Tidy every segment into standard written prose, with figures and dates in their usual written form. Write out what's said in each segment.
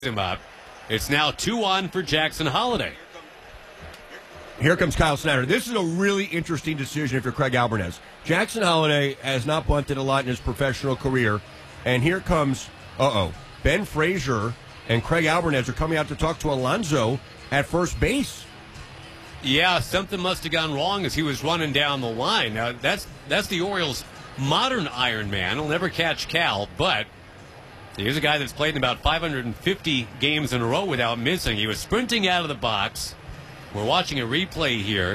him up. It's now 2-on for Jackson Holliday. Here comes Kyle Snyder. This is a really interesting decision if you're Craig Albarnez. Jackson Holliday has not bunted a lot in his professional career. And here comes, Ben Frazier and Craig Albarnez are coming out to talk to Alonso at first base. Yeah, something must have gone wrong as he was running down the line. Now, that's the Orioles' modern Iron Man. He'll never catch Cal, but here's a guy that's played in about 550 games in a row without missing. He was sprinting out of the box. We're watching a replay here.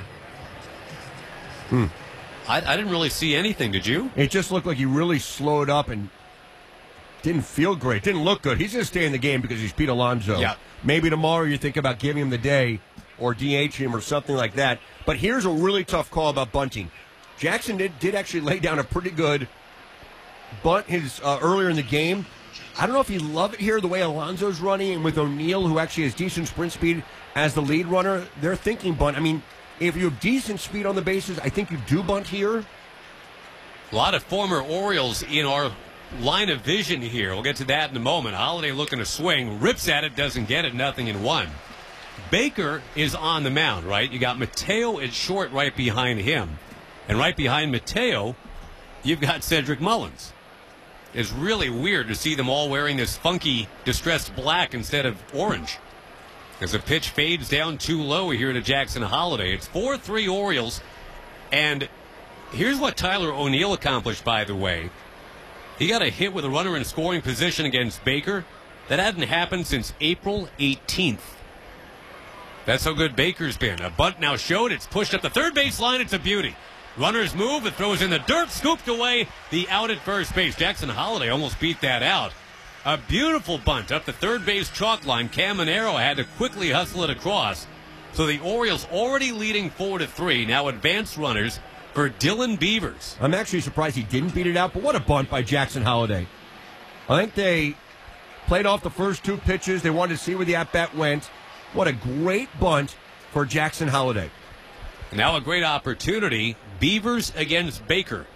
I didn't really see anything, did you? It just looked like he really slowed up and didn't feel great. Didn't look good. He's going to stay in the game because he's Pete Alonso. Yeah. Maybe tomorrow you think about giving him the day or DH him or something like that. But here's a really tough call about bunting. Jackson did actually lay down a pretty good bunt earlier in the game. I don't know if you love it here the way Alonso's running, and with O'Neill, who actually has decent sprint speed as the lead runner, they're thinking bunt. I mean, if you have decent speed on the bases, I think you do bunt here. A lot of former Orioles in our line of vision here. We'll get to that in a moment. Holliday looking to swing, rips at it, doesn't get it, 0-1. Baker is on the mound, right? You got Mateo at short right behind him. And right behind Mateo, you've got Cedric Mullins. It's really weird to see them all wearing this funky, distressed black instead of orange. As the pitch fades down too low here to Jackson Holliday. It's 4-3 Orioles. And here's what Tyler O'Neill accomplished, by the way. He got a hit with a runner in scoring position against Baker. That hadn't happened since April 18th. That's how good Baker's been. A bunt now showed. It's pushed up the third base line. It's a beauty. Runners move. It throws in the dirt. Scooped away. The out at first base. Jackson Holliday almost beat that out. A beautiful bunt up the third base chalk line. Caminero had to quickly hustle it across. So the Orioles already leading 4-3. Now advanced runners for Dylan Beavers. I'm actually surprised he didn't beat it out, but what a bunt by Jackson Holliday. I think they played off the first two pitches. They wanted to see where the at-bat went. What a great bunt for Jackson Holliday. Now a great opportunity. Beavers against Baker.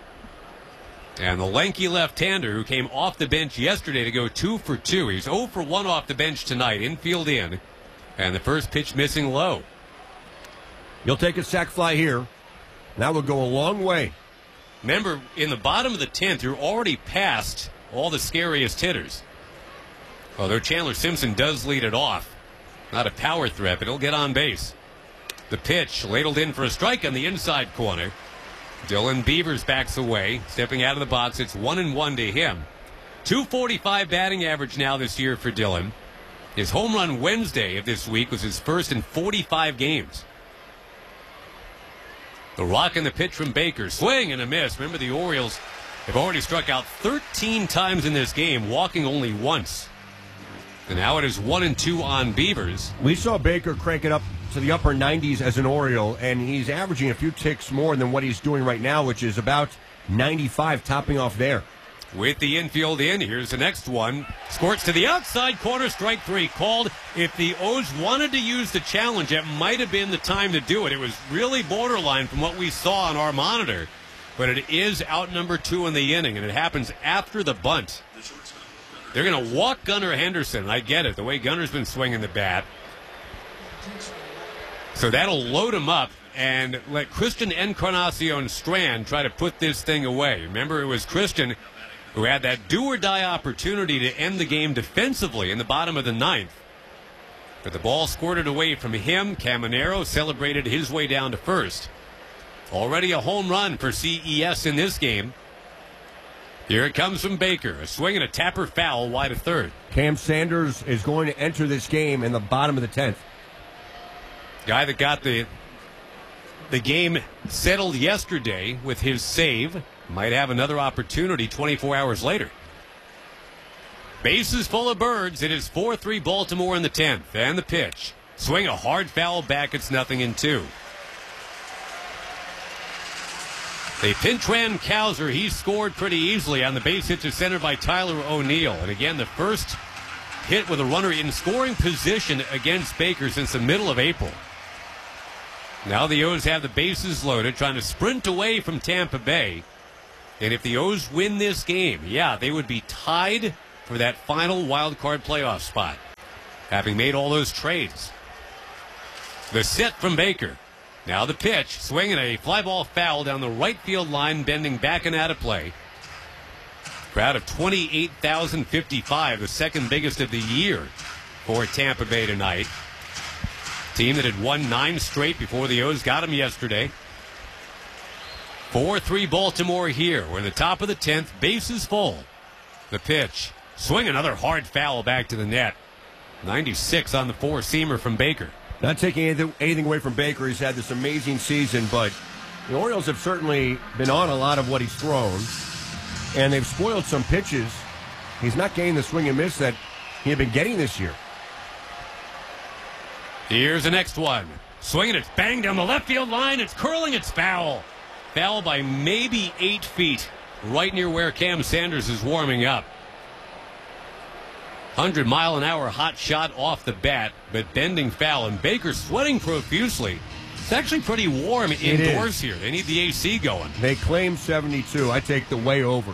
And the lanky left-hander who came off the bench yesterday to go 2 for 2. He's 0 for 1 off the bench tonight. Infield in. And the first pitch missing low. You'll take a sac fly here. That will go a long way. Remember, in the bottom of the 10th, you're already past all the scariest hitters. Although Chandler Simpson does lead it off. Not a power threat, but he'll get on base. The pitch ladled in for a strike on the inside corner. Dylan Beavers backs away. Stepping out of the box, it's 1-1 to him. .245 batting average now this year for Dylan. His home run Wednesday of this week was his first in 45 games. The rock and the pitch from Baker. Swing and a miss. Remember, the Orioles have already struck out 13 times in this game, walking only once. And now it is 1-2 on Beavers. We saw Baker crank it up to the upper 90s as an Oriole, and he's averaging a few ticks more than what he's doing right now, which is about 95, topping off there. With the infield in, here's the next one. Squirts to the outside corner, strike 3 called. If the O's wanted to use the challenge, it might have been the time to do it. It was really borderline from what we saw on our monitor. But it is out number 2 in the inning, and it happens after the bunt. They're going to walk Gunnar Henderson. I get it, the way Gunner's been swinging the bat. So that'll load him up and let Christian Encarnacion Strand try to put this thing away. Remember, it was Christian who had that do-or-die opportunity to end the game defensively in the bottom of the 9th. But the ball squirted away from him. Caminero celebrated his way down to first. Already a home run for CES in this game. Here it comes from Baker. A swing and a tapper foul wide of third. Cam Sanders is going to enter this game in the bottom of the 10th. Guy that got the game settled yesterday with his save might have another opportunity 24 hours later. Bases full of birds. It is 4-3 Baltimore in the 10th. And the pitch. Swing a hard foul back. It's 0-2. They pinch ran Cowser. He scored pretty easily on the base hit to center by Tyler O'Neill. And again, the first hit with a runner in scoring position against Baker since the middle of April. Now the O's have the bases loaded, trying to sprint away from Tampa Bay. And if the O's win this game, yeah, they would be tied for that final wild card playoff spot. having made all those trades. The set from Baker. Now the pitch, swinging a fly ball foul down the right field line, bending back and out of play. Crowd of 28,055, the second biggest of the year for Tampa Bay tonight. Team that had won 9 straight before the O's got them yesterday. 4-3 Baltimore here. We're in the top of the 10th. Bases full. The pitch. Swing another hard foul back to the net. 96 on the four-seamer from Baker. Not taking anything away from Baker. He's had this amazing season, but the Orioles have certainly been on a lot of what he's thrown, and they've spoiled some pitches. He's not getting the swing and miss that he had been getting this year. Here's the next one. Swinging, it's banged down the left field line. It's curling, it's foul. Foul by maybe 8 feet, right near where Cam Sanders is warming up. 100-mile-an-hour hot shot off the bat, but bending foul, and Baker sweating profusely. It's actually pretty warm indoors here. They need the AC going. They claim 72. I take the way over.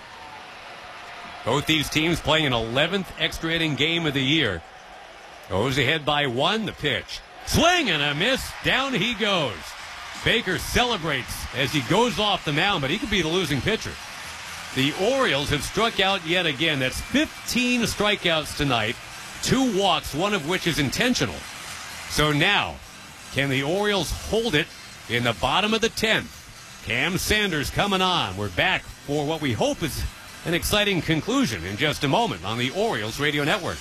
Both these teams playing an 11th extra inning game of the year. Goes ahead by 1, the pitch. Swing and a miss. Down he goes. Baker celebrates as he goes off the mound, but he could be the losing pitcher. The Orioles have struck out yet again. That's 15 strikeouts tonight, 2 walks, one of which is intentional. So now, can the Orioles hold it in the bottom of the 10th? Cam Sanders coming on. We're back for what we hope is an exciting conclusion in just a moment on the Orioles Radio Network.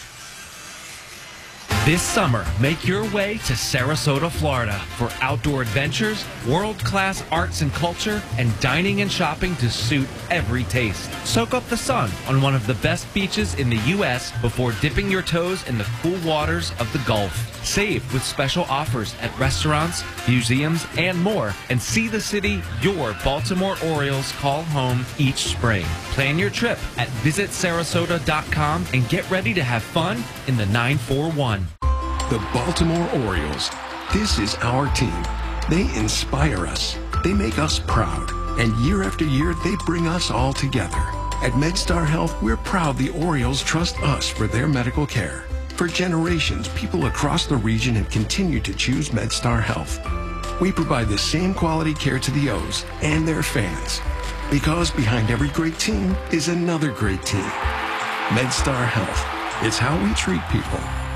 This summer, make your way to Sarasota, Florida for outdoor adventures, world-class arts and culture, and dining and shopping to suit every taste. Soak up the sun on one of the best beaches in the U.S. before dipping your toes in the cool waters of the Gulf. Save with special offers at restaurants, museums, and more, and see the city your Baltimore Orioles call home each spring. Plan your trip at visitsarasota.com and get ready to have fun in the 941. The Baltimore Orioles. This is our team. They inspire us. They make us proud. And year after year, they bring us all together. At MedStar Health, we're proud the Orioles trust us for their medical care. For generations, people across the region have continued to choose MedStar Health. We provide the same quality care to the O's and their fans. Because behind every great team is another great team. MedStar Health. It's how we treat people.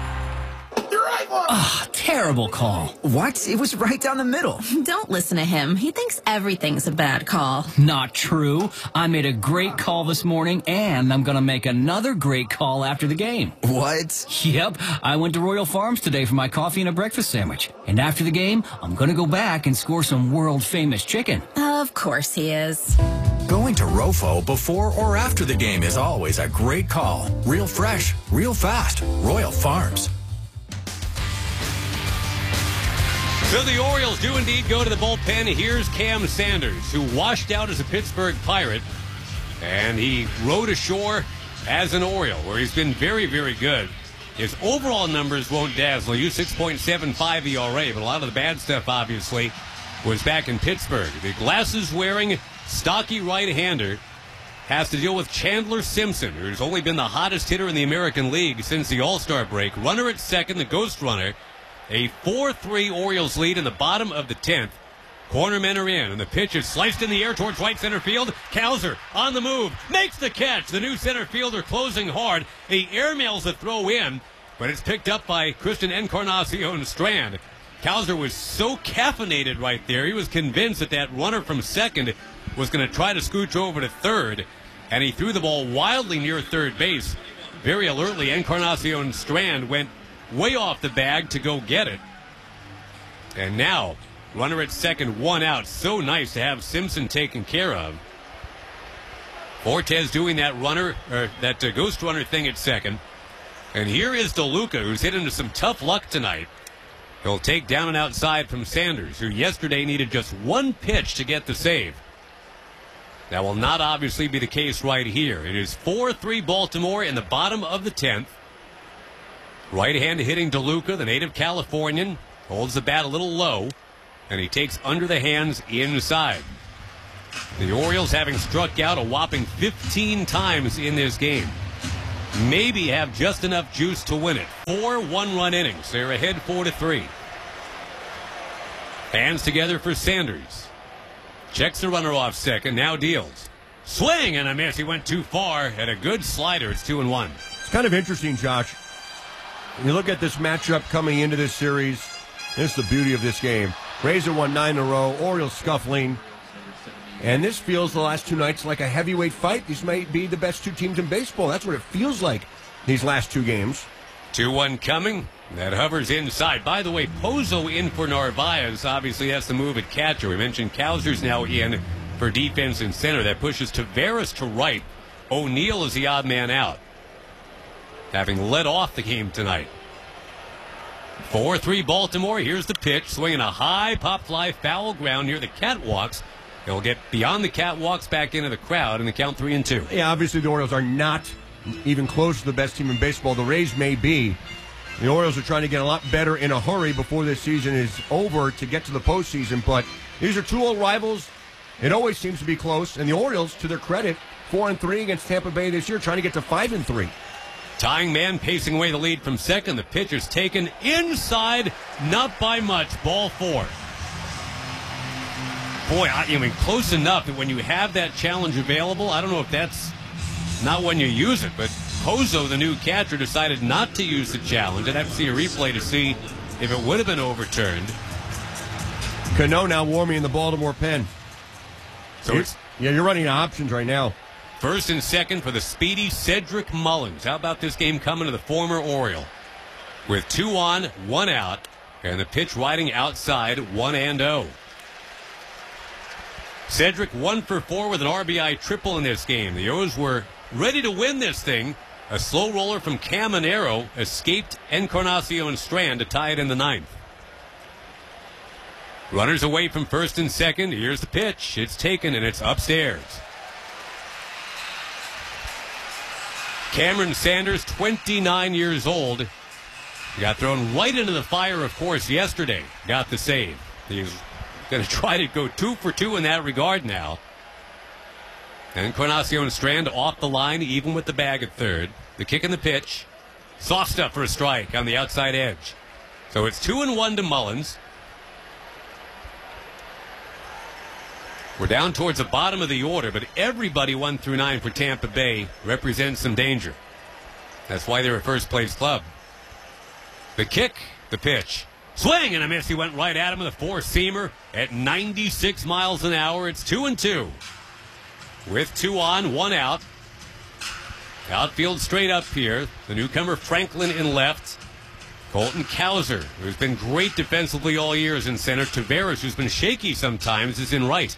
Ah, terrible call. What? It was right down the middle. Don't listen to him. He thinks everything's a bad call. Not true. I made a great call this morning, and I'm going to make another great call after the game. What? Yep. I went to Royal Farms today for my coffee and a breakfast sandwich. And after the game, I'm going to go back and score some world-famous chicken. Of course he is. Going to Rofo before or after the game is always a great call. Real fresh, real fast. Royal Farms. So the Orioles do indeed go to the bullpen. Here's Cam Sanders, who washed out as a Pittsburgh Pirate, and he rode ashore as an Oriole, where he's been very, very good. His overall numbers won't dazzle you, 6.75 ERA, but a lot of the bad stuff, obviously, was back in Pittsburgh. The glasses-wearing, stocky right-hander has to deal with Chandler Simpson, who's only been the hottest hitter in the American League since the All-Star break. Runner at second, the ghost runner. A 4-3 Orioles lead in the bottom of the 10th. Cornermen are in, and the pitch is sliced in the air towards right center field. Cowser on the move, makes the catch. The new center fielder closing hard. He airmails the throw in, but it's picked up by Christian Encarnacion Strand. Cowser was so caffeinated right there, he was convinced that that runner from second was going to try to scooch over to third, and he threw the ball wildly near third base. Very alertly, Encarnacion Strand went way off the bag to go get it. And now, runner at second, 1 out. So nice to have Simpson taken care of. Fortes doing that ghost runner thing at second. And here is DeLuca, who's hit into some tough luck tonight. He'll take down and outside from Sanders, who yesterday needed just 1 pitch to get the save. That will not obviously be the case right here. It is 4-3 Baltimore in the bottom of the 10th. Right hand hitting DeLuca, the native Californian, holds the bat a little low, and he takes under the hands inside. The Orioles having struck out a whopping 15 times in this game. maybe have just enough juice to win it. 4 one-run innings. They're ahead 4-3. Hands together for Sanders. Checks the runner off second, now deals. Swing and a miss. He went too far. Had a good slider. It's 2-1. It's kind of interesting, Josh. You look at this matchup coming into this series. This is the beauty of this game. Rays have won 9 in a row. Orioles scuffling. And this feels the last 2 nights like a heavyweight fight. These may be the best 2 teams in baseball. That's what it feels like these last 2 games. 2-1 coming. That hovers inside. By the way, Pozo in for Narvaez. Obviously, that's the move at catcher. We mentioned Kowser's now in for defense and center. That pushes Taveras to right. O'Neill is the odd man out, having led off the game tonight. 4-3 Baltimore. Here's the pitch. Swinging a high pop fly, foul ground near the catwalks. He'll get beyond the catwalks, back into the crowd, and the count 3-2. Yeah, obviously the Orioles are not even close to the best team in baseball. The Rays may be. The Orioles are trying to get a lot better in a hurry before this season is over to get to the postseason. But these are 2 old rivals. It always seems to be close. And the Orioles, to their credit, 4-3 against Tampa Bay this year, trying to get to 5-3. Tying man pacing away the lead from second. The pitch is taken inside, not by much. Ball 4. Boy, I mean, close enough that when you have that challenge available, I don't know if that's not when you use it, but Pozo, the new catcher, decided not to use the challenge. I'd have to see a replay to see if it would have been overturned. Cano now warming in the Baltimore pen. So you're running out of options right now. First and second for the speedy Cedric Mullins. How about this game coming to the former Oriole? With 2 on, 1 out, and the pitch riding outside 1-0. Cedric 1 for 4 with an RBI triple in this game. The O's were ready to win this thing. A slow roller from Caminero escaped Encarnacion Strand to tie it in the 9th. Runners away from first and second. Here's the pitch. It's taken and it's upstairs. Cameron Sanders, 29 years old. Got thrown right into the fire, of course, yesterday. Got the save. He's going to try to go 2 for 2 in that regard now. Encarnacion Strand off the line, even with the bag at third. The kick and the pitch. Soft stuff for a strike on the outside edge. So it's 2-1 to Mullins. We're down towards the bottom of the order, but everybody 1 through 9 for Tampa Bay represents some danger. That's why they're a first-place club. The kick, the pitch. Swing and a miss. He went right at him with a 4-seamer at 96 miles an hour. It's 2-2. With 2 on, 1 out. Outfield straight up here. The newcomer Franklin in left. Colton Kowser, who's been great defensively all year, is in center. Taveras, who's been shaky sometimes, is in right.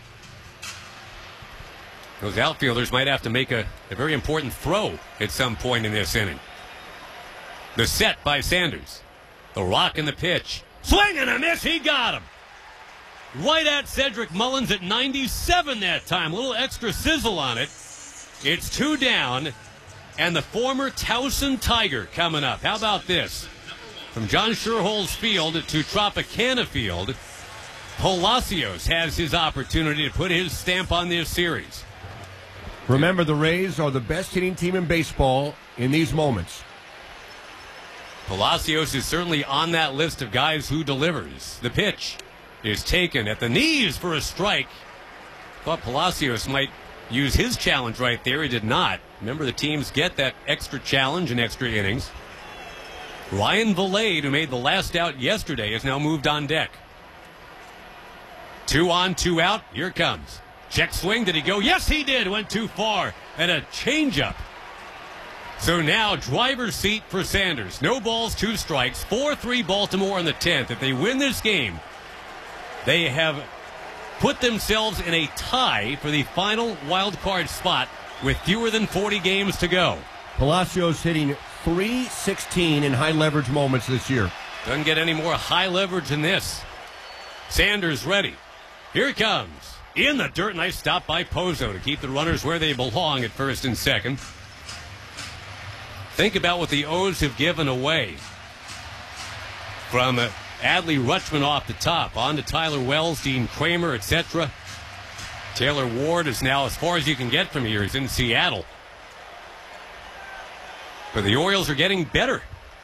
Those outfielders might have to make a very important throw at some point in this inning. The set by Sanders. The rock and the pitch. Swing and a miss. He got him. Right at Cedric Mullins at 97 that time. A little extra sizzle on it. It's 2 down. And the former Towson Tiger coming up. How about this? From John Sherholz Field to Tropicana Field, Palacios has his opportunity to put his stamp on this series. Remember, the Rays are the best hitting team in baseball in these moments. Palacios is certainly on that list of guys who delivers. The pitch is taken at the knees for a strike. Thought Palacios might use his challenge right there. He did not. Remember, the teams get that extra challenge in extra innings. Ryan Valade, who made the last out yesterday, has now moved on deck. 2 on, 2 out. Here it comes. Check swing. Did he go? Yes, he did. Went too far. And a changeup. So now driver's seat for Sanders. No balls, 2 strikes. 4-3 Baltimore in the 10th. If they win this game, they have put themselves in a tie for the final wild card spot with fewer than 40 games to go. Palacios hitting .316 in high leverage moments this year. Doesn't get any more high leverage than this. Sanders ready. Here it comes. In the dirt. Nice stop by Pozo to keep the runners where they belong at first and second. Think about what the O's have given away. From Adley Rutschman off the top, on to Tyler Wells, Dean Kramer, etc. Taylor Ward is now, as far as you can get from here, is in Seattle. But the Orioles are getting better.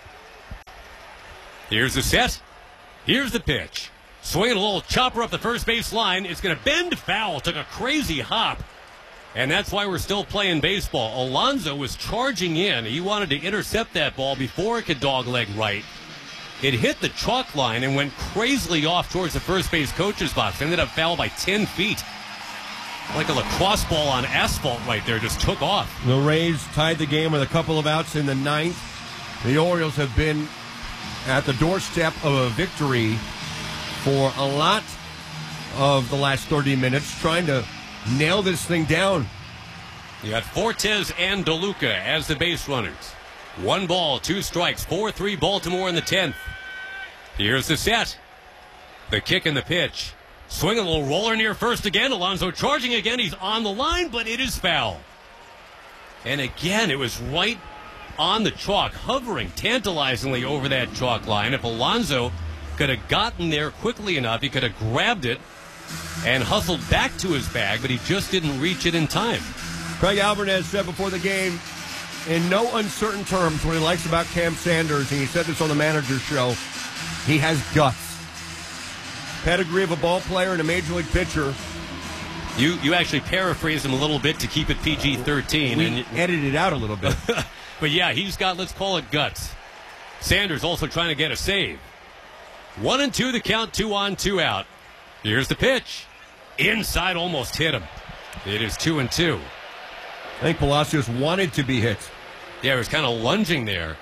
Here's the set. Here's the pitch. Swinging a little chopper up the first base line. It's going to bend foul. Took a crazy hop. And that's why we're still playing baseball. Alonso was charging in. He wanted to intercept that ball before it could dogleg right. It hit the chalk line and went crazily off towards the first base coach's box. Ended up foul by 10 feet. Like a lacrosse ball on asphalt right there. Just took off. The Rays tied the game with a couple of outs in the ninth. The Orioles have been at the doorstep of a victory for a lot of the last 30 minutes, trying to nail this thing down. You got Fortes and DeLuca as the base runners. 1 ball, 2 strikes, 4-3 Baltimore in the 10th. Here's the set. The kick and the pitch. Swing a little roller near first again. Alonso charging again. He's on the line, but it is foul. And again, it was right on the chalk, hovering tantalizingly over that chalk line. If Alonso could have gotten there quickly enough, he could have grabbed it and hustled back to his bag, but he just didn't reach it in time. Craig Alvarez said before the game, in no uncertain terms, what he likes about Cam Sanders, and he said this on the manager's show, he has guts. Pedigree of a ball player and a major league pitcher. You actually paraphrased him a little bit to keep it PG-13. We edited it out a little bit. But yeah, he's got, let's call it guts. Sanders also trying to get a save. 1-2 the count, 2 on, 2 out. Here's the pitch. Inside, almost hit him. It is 2-2. I think Palacios wanted to be hit. Yeah, he was kind of lunging there.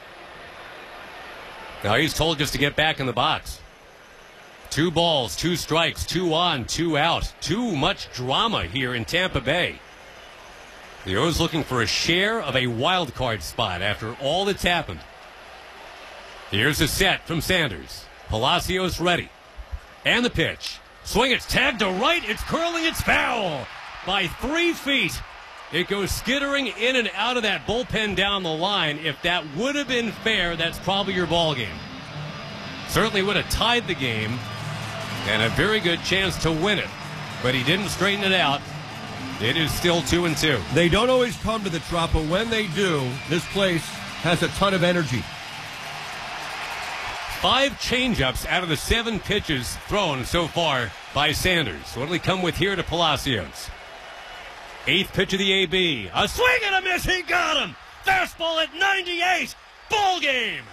Now he's told just to get back in the box. 2 balls, 2 strikes, 2 on, 2 out. Too much drama here in Tampa Bay. The O's looking for a share of a wild card spot after all that's happened. Here's the set from Sanders. Palacios ready. And the pitch. Swing, it's tagged to right. It's curling, it's foul. By 3 feet. It goes skittering in and out of that bullpen down the line. If that would have been fair, that's probably your ball game. Certainly would have tied the game and a very good chance to win it. But he didn't straighten it out. It is still 2-2. They don't always come to the Trop, but when they do, this place has a ton of energy. 5 changeups out of the 7 pitches thrown so far by Sanders. What will he come with here to Palacios? 8th pitch of the AB. A swing and a miss. He got him. Fastball at 98. Ball game.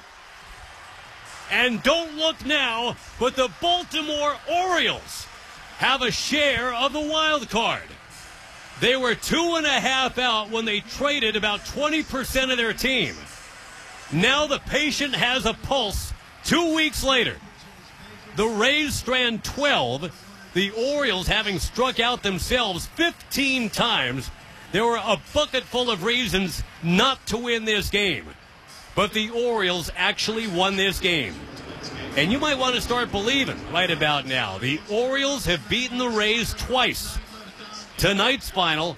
And don't look now, but the Baltimore Orioles have a share of the wild card. They were 2.5 out when they traded about 20% of their team. Now the patient has a pulse 2 weeks later. The Rays strand 12. The Orioles, having struck out themselves 15 times, there were a bucket full of reasons not to win this game. But the Orioles actually won this game. And you might want to start believing right about now. The Orioles have beaten the Rays twice. Tonight's final,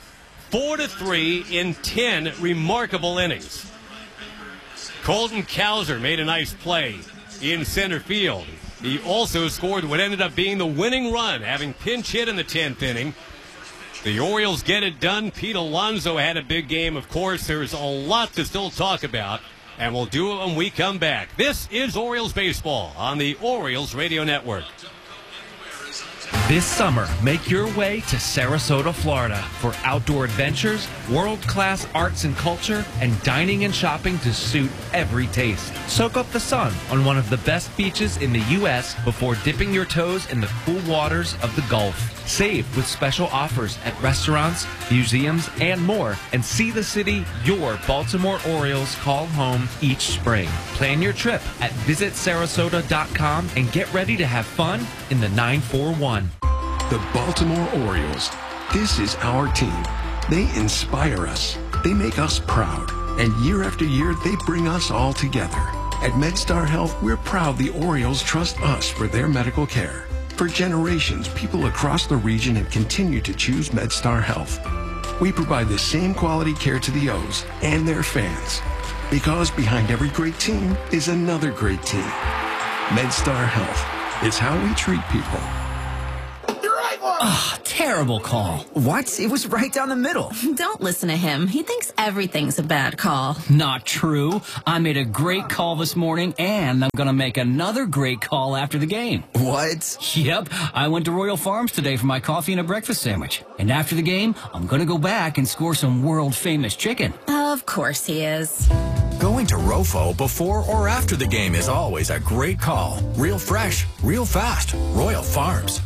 4-3 in 10 remarkable innings. Colton Cowser made a nice play in center field. He also scored what ended up being the winning run, having pinch hit in the 10th inning. The Orioles get it done. Pete Alonso had a big game. Of course, there's a lot to still talk about, and we'll do it when we come back. This is Orioles Baseball on the Orioles Radio Network. This summer, make your way to Sarasota, Florida for outdoor adventures, world-class arts and culture, and dining and shopping to suit every taste. Soak up the sun on one of the best beaches in the U.S. before dipping your toes in the cool waters of the Gulf. Save with special offers at restaurants, museums, and more, and see the city your Baltimore Orioles call home each spring. Plan your trip at visitsarasota.com and get ready to have fun in the 941. The Baltimore Orioles. This is our team. They inspire us. They make us proud. And year after year, they bring us all together. At MedStar Health, we're proud the Orioles trust us for their medical care. For generations, people across the region have continued to choose MedStar Health. We provide the same quality care to the O's and their fans. Because behind every great team is another great team. MedStar Health. It's how we treat people. You're right Terrible call. What? It was right down the middle. Don't listen to him. He thinks everything's a bad call. Not true. I made a great call this morning, and I'm going to make another great call after the game. What? Yep, I went to Royal Farms today for my coffee and a breakfast sandwich. And after the game, I'm going to go back and score some world-famous chicken. Of course he is. Going to Rofo before or after the game is always a great call. Real fresh, real fast. Royal Farms.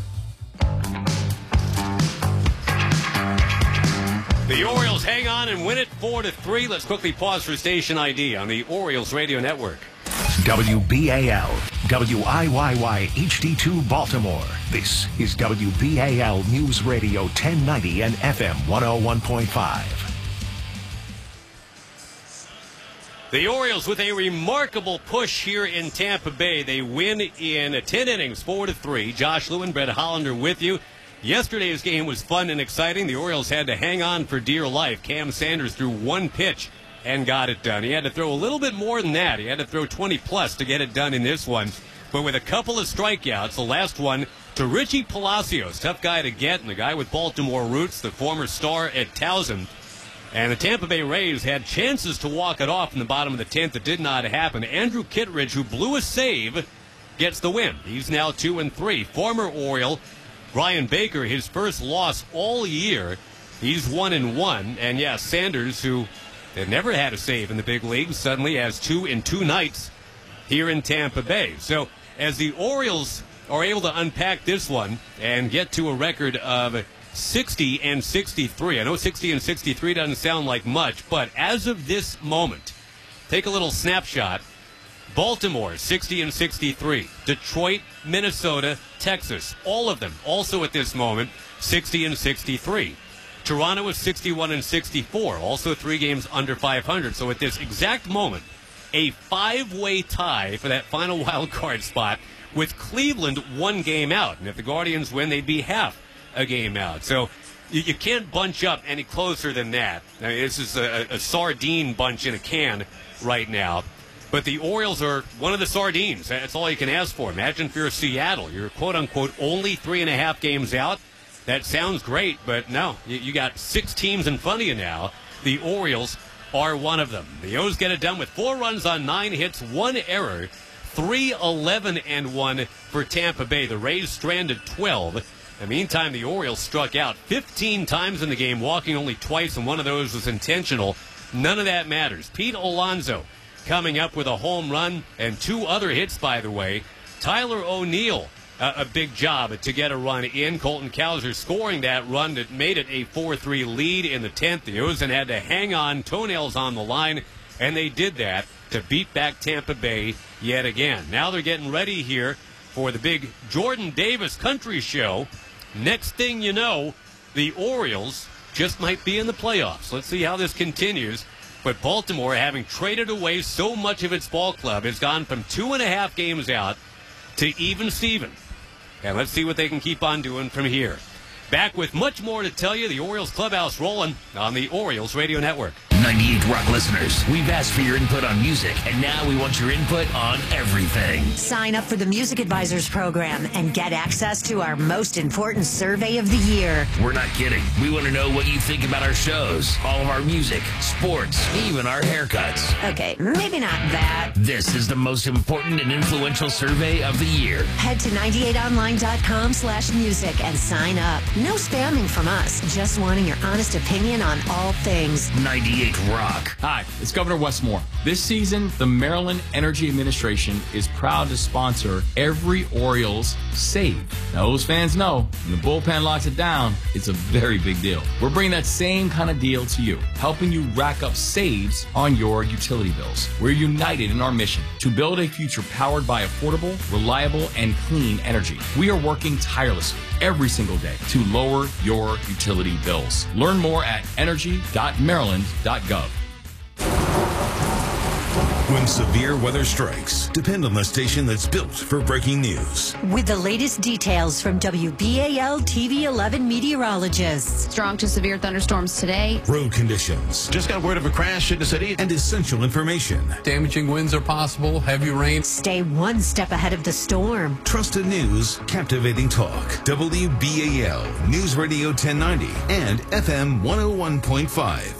The Orioles hang on and win it 4-3. Let's quickly pause for station ID on the Orioles Radio Network. WBAL, WIYY HD2 Baltimore. This is WBAL News Radio 1090 and FM 101.5. The Orioles with a remarkable push here in Tampa Bay. They win in 10 innings, 4-3. Josh Lewin, Brett Hollander with you. Yesterday's game was fun and exciting. The Orioles had to hang on for dear life. Cam Sanders threw one pitch and got it done. He had to throw a little bit more than that. He had to throw 20-plus to get it done in this one. But with a couple of strikeouts, the last one to Richie Palacios, tough guy to get, and the guy with Baltimore roots, the former star at Towson. And the Tampa Bay Rays had chances to walk it off in the bottom of the 10th. It did not happen. Andrew Kittredge, who blew a save, gets the win. He's now 2-3. Former Oriole Brian Baker, his first loss all year. He's 1-1. And yes, Sanders, who had never had a save in the big leagues, suddenly has 2 in 2 nights here in Tampa Bay. So as the Orioles are able to unpack this one and get to a record of 60-63. I know 60-63 doesn't sound like much, but as of this moment, take a little snapshot. Baltimore, 60-63. Detroit, Minnesota, Texas, all of them also at this moment, 60-63. Toronto is 61-64, also 3 games under 500. So at this exact moment, a 5-way tie for that final wild card spot with Cleveland 1 game out. And if the Guardians win, they'd be half a game out. So you can't bunch up any closer than that. I mean, this is a sardine bunch in a can right now. But the Orioles are one of the sardines. That's all you can ask for. Imagine if you're Seattle. You're, quote-unquote, only 3.5 games out. That sounds great, but no. You got 6 teams in front of you now. The Orioles are one of them. The O's get it done with 4 runs on 9 hits, 1 error, 3-11-1 for Tampa Bay. The Rays stranded 12. In the meantime, the Orioles struck out 15 times in the game, walking only twice, and one of those was intentional. None of that matters. Pete Alonso coming up with a home run and 2 other hits, by the way. Tyler O'Neill, a big job to get a run in. Colton Cowser scoring that run that made it a 4-3 lead in the 10th. The O's had to hang on, toenails on the line, and they did that to beat back Tampa Bay yet again. Now they're getting ready here for the big Jordan Davis Country Show. Next thing you know, the Orioles just might be in the playoffs. Let's see how this continues. But Baltimore, having traded away so much of its ball club, has gone from 2.5 games out to even Steven. And let's see what they can keep on doing from here. Back with much more to tell you. The Orioles clubhouse rolling on the Orioles Radio Network. 98 Rock listeners, we've asked for your input on music, and now we want your input on everything. Sign up for the Music Advisors program and get access to our most important survey of the year. We're not kidding. We want to know what you think about our shows, all of our music, sports, even our haircuts. Okay, maybe not that. This is the most important and influential survey of the year. Head to 98online.com/music and sign up. No spamming from us, just wanting your honest opinion on all things 98 Rock. Hi, it's Governor Wes Moore. This season, the Maryland Energy Administration is proud to sponsor every Orioles save. Now, those fans know when the bullpen locks it down, it's a very big deal. We're bringing that same kind of deal to you, helping you rack up saves on your utility bills. We're united in our mission to build a future powered by affordable, reliable, and clean energy. We are working tirelessly every single day to lower your utility bills. Learn more at energy.maryland.gov. When severe weather strikes, depend on the station that's built for breaking news. With the latest details from WBAL TV 11 meteorologists. Strong to severe thunderstorms today. Road conditions. Just got word of a crash in the city. And essential information. Damaging winds are possible, heavy rain. Stay one step ahead of the storm. Trusted news, captivating talk. WBAL News Radio 1090 and FM 101.5.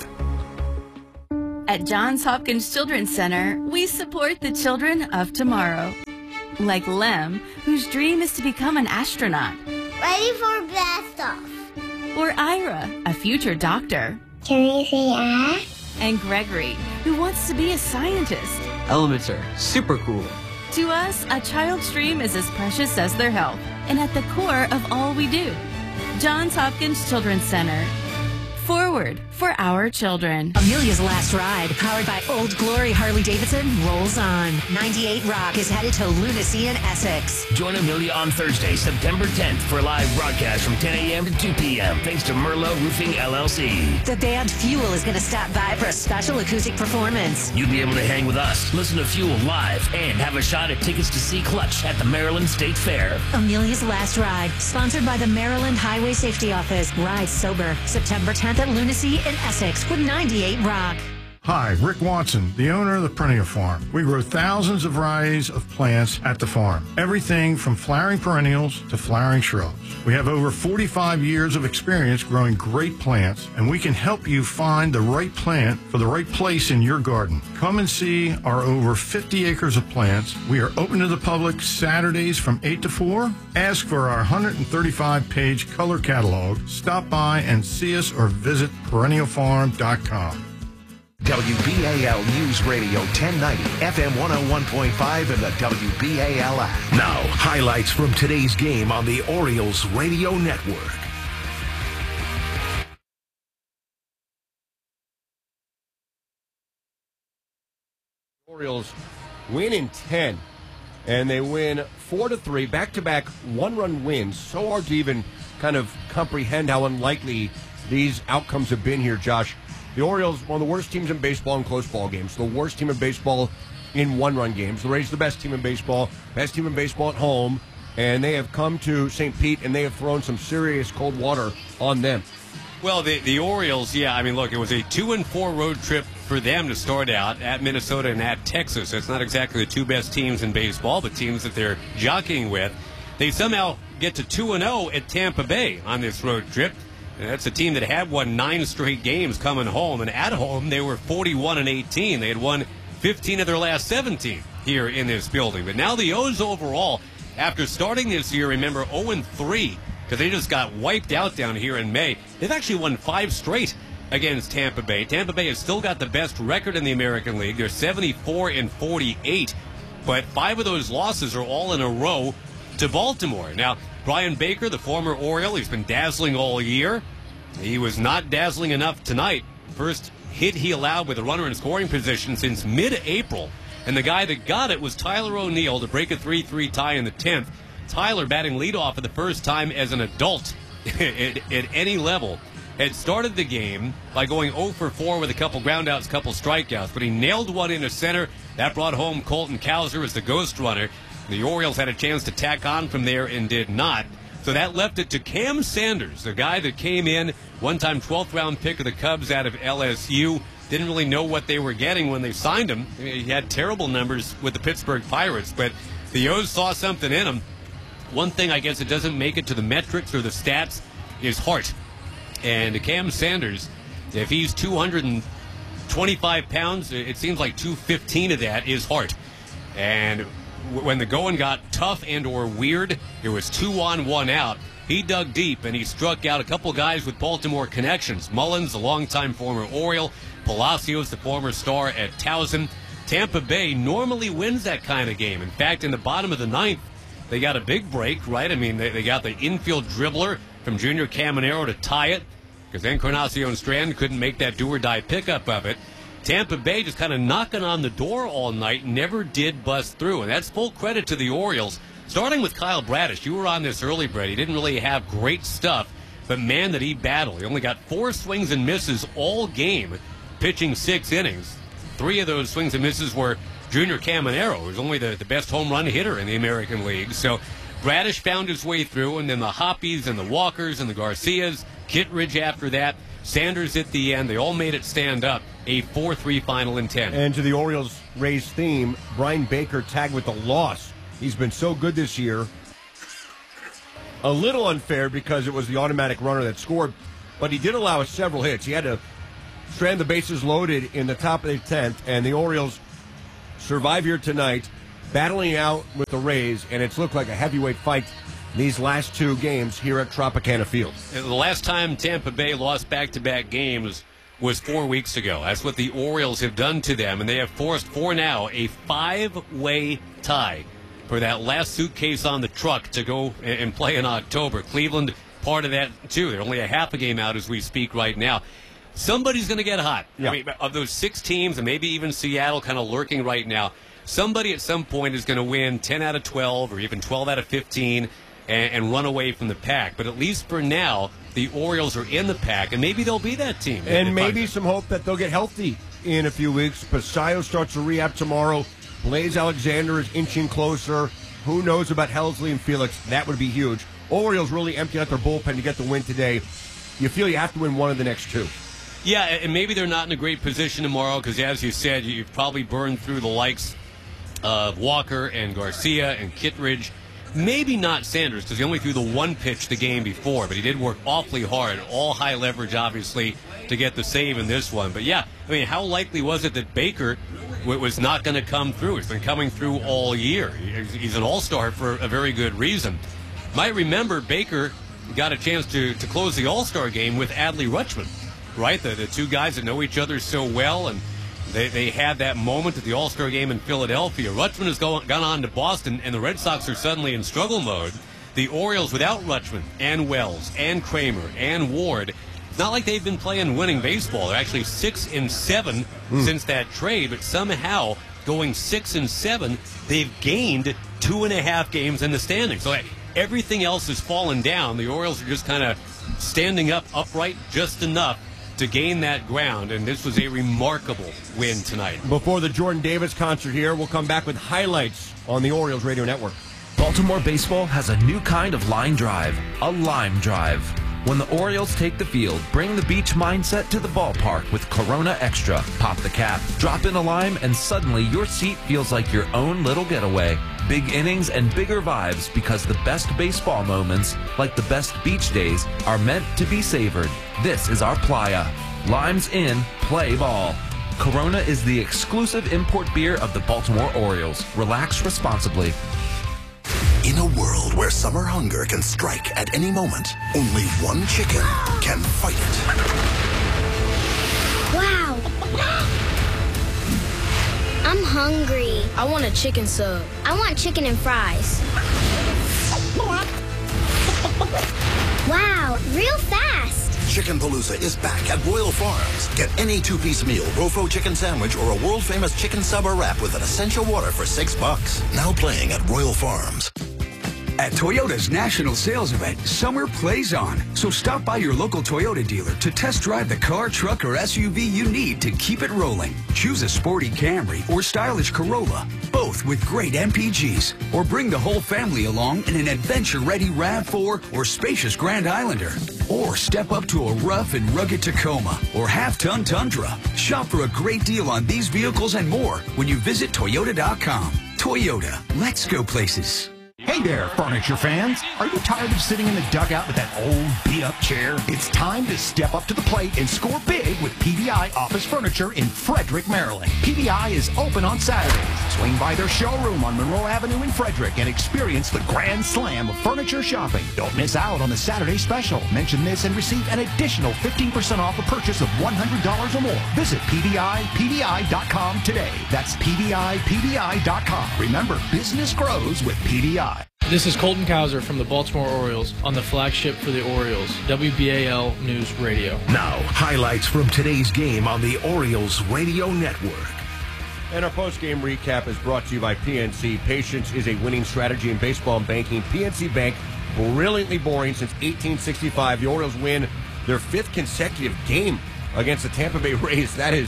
At Johns Hopkins Children's Center, we support the children of tomorrow. Like Lem, whose dream is to become an astronaut. Ready for blast off. Or Ira, a future doctor. Can we say ah? And Gregory, who wants to be a scientist. Elements are super cool. To us, a child's dream is as precious as their health, and at the core of all we do. Johns Hopkins Children's Center. Forward for our children. Amelia's Last Ride, powered by Old Glory Harley-Davidson, rolls on. 98 Rock is headed to Lunacy in Essex. Join Amelia on Thursday, September 10th for a live broadcast from 10 a.m. to 2 p.m. thanks to Merlot Roofing, LLC. The band Fuel is going to stop by for a special acoustic performance. You'll be able to hang with us, listen to Fuel live, and have a shot at tickets to see Clutch at the Maryland State Fair. Amelia's Last Ride, sponsored by the Maryland Highway Safety Office. Ride sober, September 10th at Lunacy in Essex with 98 Rock. Hi, Rick Watson, the owner of the Perennial Farm. We grow thousands of varieties of plants at the farm. Everything from flowering perennials to flowering shrubs. We have over 45 years of experience growing great plants, and we can help you find the right plant for the right place in your garden. Come and see our over 50 acres of plants. We are open to the public Saturdays from 8 to 4. Ask for our 135-page color catalog. Stop by and see us or visit perennialfarm.com. WBAL News Radio 1090, FM 101.5, and the WBAL app. Now, highlights from today's game on the Orioles Radio Network. Orioles win in 10, and they win 4-3, back-to-back one-run wins. So hard to even kind of comprehend how unlikely these outcomes have been here, Josh. The Orioles, one of the worst teams in baseball in close ball games, the worst team in baseball in one-run games. The Rays, the best team in baseball at home, and they have come to St. Pete, and they have thrown some serious cold water on them. Well, the Orioles, yeah, I mean, look, it was a 2-4 road trip for them to start out at Minnesota and at Texas. It's not exactly the two best teams in baseball, but teams that they're jockeying with. They somehow get to 2-0 at Tampa Bay on this road trip. And that's a team that had won 9 straight games coming home. And at home, they were 41-18. They had won 15 of their last 17 here in this building. But now the O's overall, after starting this year, remember, 0-3, because they just got wiped out down here in May. They've actually won 5 straight against Tampa Bay. Tampa Bay has still got the best record in the American League. They're 74-48. But 5 of those losses are all in a row to Baltimore. Now, Brian Baker, the former Oriole, he's been dazzling all year. He was not dazzling enough tonight. First hit he allowed with a runner in scoring position since mid-April. And the guy that got it was Tyler O'Neill to break a 3-3 tie in the 10th. Tyler, batting leadoff for the first time as an adult at any level, had started the game by going 0-for-4 with a couple groundouts, a couple strikeouts. But he nailed one into center. That brought home Colton Cowser as the ghost runner. The Orioles had a chance to tack on from there and did not. So that left it to Cam Sanders, the guy that came in, one-time 12th-round pick of the Cubs out of LSU. Didn't really know what they were getting when they signed him. He had terrible numbers with the Pittsburgh Pirates, but the O's saw something in him. One thing I guess it doesn't make it to the metrics or the stats is heart. And Cam Sanders, if he's 225 pounds, it seems like 215 of that is heart. And when the going got tough and or weird, it was 2 on, 1 out. He dug deep, and he struck out a couple guys with Baltimore connections. Mullins, the longtime former Oriole. Palacios, the former star at Towson. Tampa Bay normally wins that kind of game. In fact, in the bottom of the 9th, they got a big break, right? I mean, they got the infield dribbler from Junior Caminero to tie it, because Encarnacion Strand couldn't make that do-or-die pickup of it. Tampa Bay just kind of knocking on the door all night, never did bust through. And that's full credit to the Orioles. Starting with Kyle Bradish, you were on this early, Brett. He didn't really have great stuff, but man, did he battle. He only got 4 swings and misses all game, pitching 6 innings. 3 of those swings and misses were Junior Caminero, who's only the best home run hitter in the American League. So Bradish found his way through, and then the Hoppies and the Walkers and the Garcias, Kittredge after that, Sanders at the end. They all made it stand up. A 4-3 final in 10. And to the Orioles-Rays theme, Brian Baker tagged with a loss. He's been so good this year. A little unfair because it was the automatic runner that scored, but he did allow us several hits. He had to strand the bases loaded in the top of the 10th, and the Orioles survive here tonight, battling out with the Rays, and it's looked like a heavyweight fight these last two games here at Tropicana Field. The last time Tampa Bay lost back-to-back games was 4 weeks ago. That's what the Orioles have done to them, and they have forced for now a 5-way tie for that last suitcase on the truck to go and play in October. Cleveland, part of that, too. They're only a half a game out as we speak right now. Somebody's going to get hot. Yeah. I mean, of those 6 teams, and maybe even Seattle kind of lurking right now, somebody at some point is going to win 10 out of 12 or even 12 out of 15 and run away from the pack. But at least for now, the Orioles are in the pack, and maybe they'll be that team. And maybe some hope that they'll get healthy in a few weeks. Pasayo starts to rehab tomorrow. Blaze Alexander is inching closer. Who knows about Helsley and Felix? That would be huge. Orioles really empty out their bullpen to get the win today. You feel you have to win one of the next 2. Yeah, and maybe they're not in a great position tomorrow because, as you said, you've probably burned through the likes of Walker and Garcia and Kittredge. Maybe not Sanders because he only threw the one pitch the game before, but he did work awfully hard, all high leverage, obviously, to get the save in this one. But, yeah, I mean, how likely was it that Baker was not going to come through? He's been coming through all year. He's an all-star for a very good reason. Might remember Baker got a chance to close the all-star game with Adley Rutschman, right? The two guys that know each other so well, and they had that moment at the All-Star game in Philadelphia. Rutschman has gone on to Boston, and the Red Sox are suddenly in struggle mode. The Orioles, without Rutschman and Wells and Kramer and Ward, it's not like they've been playing winning baseball. They're actually 6-7 since that trade, but somehow going 6-7, they've gained 2.5 games in the standings. So everything else has fallen down. The Orioles are just kind of standing up upright just enough to gain that ground, and this was a remarkable win tonight. Before the Jordan Davis concert here, we'll come back with highlights on the Orioles Radio Network. Baltimore baseball has a new kind of line drive, a lime drive. When the Orioles take the field, bring the beach mindset to the ballpark with Corona Extra. Pop the cap, drop in a lime, and suddenly your seat feels like your own little getaway. Big innings and bigger vibes because the best baseball moments, like the best beach days, are meant to be savored. This is our playa. Limes in, play ball. Corona is the exclusive import beer of the Baltimore Orioles. Relax responsibly. In a world where summer hunger can strike at any moment, only one chicken can fight it. Wow. I'm hungry. I want a chicken sub. I want chicken and fries. Wow, real fast. Chicken Palooza is back at Royal Farms. Get any 2-piece meal, Rofo chicken sandwich, or a world-famous chicken sub or wrap with an essential water for $6. Now playing at Royal Farms. At Toyota's national sales event, summer plays on. So stop by your local Toyota dealer to test drive the car, truck, or SUV you need to keep it rolling. Choose a sporty Camry or stylish Corolla, both with great MPGs. Or bring the whole family along in an adventure-ready RAV4 or spacious Grand Islander. Or step up to a rough and rugged Tacoma or half-ton Tundra. Shop for a great deal on these vehicles and more when you visit Toyota.com. Toyota, let's go places. Hey there, furniture fans. Are you tired of sitting in the dugout with that old beat-up chair? It's time to step up to the plate and score big with PVI Office Furniture in Frederick, Maryland. PVI is open on Saturdays. Swing by their showroom on Monroe Avenue in Frederick and experience the grand slam of furniture shopping. Don't miss out on the Saturday special. Mention this and receive an additional 15% off a purchase of $100 or more. Visit PVIPVI.com today. That's PVIPVI.com. Remember, business grows with PVI. This is Colton Cowser from the Baltimore Orioles on the flagship for the Orioles, WBAL News Radio. Now, highlights from today's game on the Orioles Radio Network. And our post-game recap is brought to you by PNC. Patience is a winning strategy in baseball and banking. PNC Bank, brilliantly boring since 1865. The Orioles win their 5th consecutive game against the Tampa Bay Rays. That is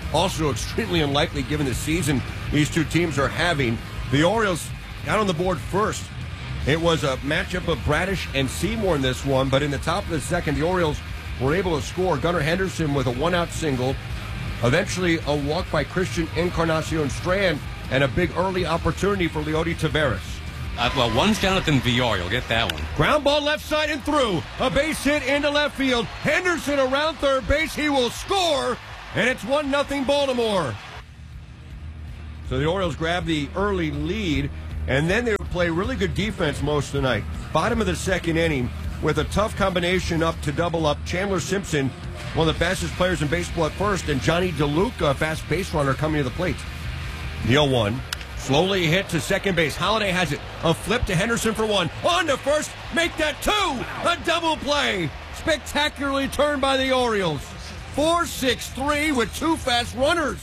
Also extremely unlikely given the season these two teams are having. The Orioles out on the board first. It was a matchup of Bradish and Seymour in this one, but in the top of the second, the Orioles were able to score. Gunnar Henderson with a one-out single. Eventually, a walk by Christian Encarnacion Strand, and a big early opportunity for Leody Taveras. Well, one's Jonathan Villar. You'll get that one. Ground ball left side and through. A base hit into left field. Henderson around third base. He will score, and it's 1-0 Baltimore. So the Orioles grab the early lead, and then they would play really good defense most of the night. Bottom of the second inning, with a tough combination up to double up. Chandler Simpson, one of the fastest players in baseball at first, and Johnny DeLuca, a fast base runner, coming to the plate. The 0-1. Slowly hit to second base. Holiday has it. A flip to Henderson for one. On to first. Make that two. A double play. Spectacularly turned by the Orioles. 4-6-3 with two fast runners.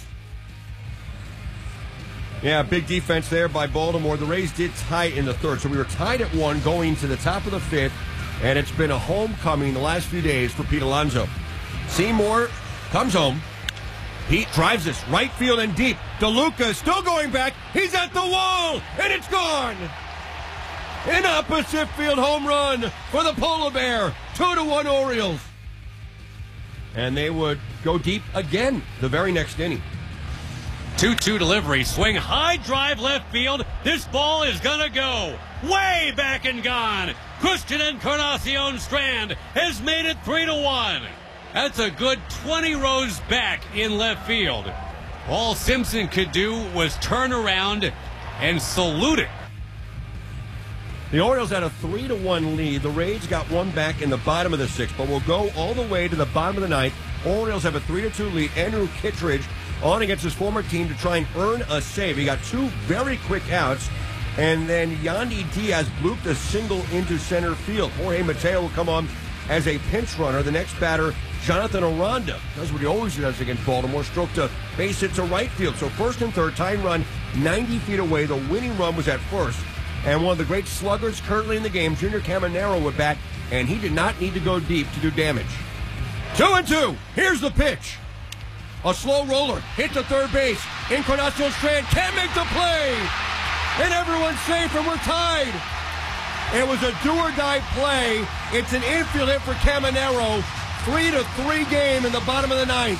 Yeah, big defense there by Baltimore. The Rays did tie in the third, so we were tied at 1 going to the top of the fifth, and it's been a homecoming the last few days for Pete Alonso. Seymour comes home. Pete drives this right field and deep. DeLuca still going back. He's at the wall, and it's gone. An opposite field home run for the Polar Bear. 2-1 Orioles. And they would go deep again the very next inning. 2-2 delivery. Swing high drive left field. This ball is going to go way back and gone. Christian Encarnacion Strand has made it 3-1. That's a good 20 rows back in left field. All Simpson could do was turn around and salute it. The Orioles had a 3-1 lead. The Rays got one back in the bottom of the sixth, but we'll go all the way to the bottom of the ninth. Orioles have a 3-2 lead. Andrew Kittredge on against his former team to try and earn a save. He got two very quick outs, and then Yandy Diaz blooped a single into center field. Jorge Mateo will come on as a pinch runner. The next batter, Jonathan Aranda, does what he always does against Baltimore, stroked a base hit to right field. So first and third, tying run 90 feet away. The winning run was at first. And one of the great sluggers currently in the game, Junior Caminero, would bat, and he did not need to go deep to do damage. 2-2. Here's the pitch. A slow roller, hit to third base. Encarnacion Strand can't make the play. And everyone's safe, and we're tied. It was a do-or-die play. It's an infield hit for Caminero. 3-3 game in the bottom of the ninth.